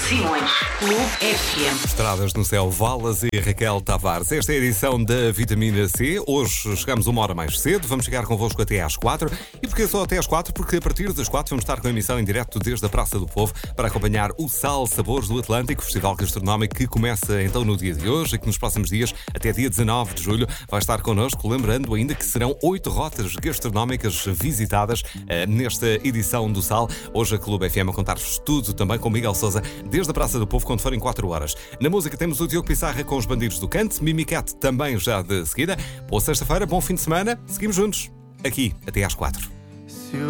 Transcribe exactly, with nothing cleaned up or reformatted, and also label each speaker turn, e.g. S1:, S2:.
S1: Simões, Clube F M.
S2: Estradas no céu, Valas e Raquel Tavares. Esta é a edição da Vitamina C. Hoje chegamos uma hora mais cedo, vamos chegar convosco até às quatro. E porquê só até às quatro? Porque a partir das quatro vamos estar com a emissão em direto desde a Praça do Povo para acompanhar o Sal Sabores do Atlântico, festival gastronómico que começa então no dia de hoje e que nos próximos dias, até dia dezanove de julho, vai estar connosco, lembrando ainda que serão oito rotas gastronómicas visitadas uh, nesta edição do Sal. Hoje a Clube F M a contar-vos tudo também com Miguel Sousa, desde a Praça do Povo, quando forem quatro horas. Na música temos o Diogo Pissarra com os Bandidos do Cante, Mimicat também já de seguida. Boa sexta-feira, bom fim de semana, seguimos juntos, aqui até às quatro.